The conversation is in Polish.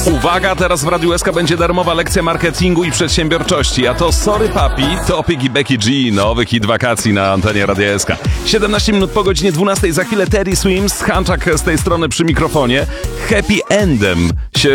Uwaga, teraz w Radiu SK będzie darmowa lekcja marketingu i przedsiębiorczości. A to Sorry Papi, Topik i Becky G. Nowy hit wakacji na antenie Radia SK. 17 minut po godzinie 12. Za chwilę Teddy Swims, Hanczak z tej strony przy mikrofonie. Happy Endem się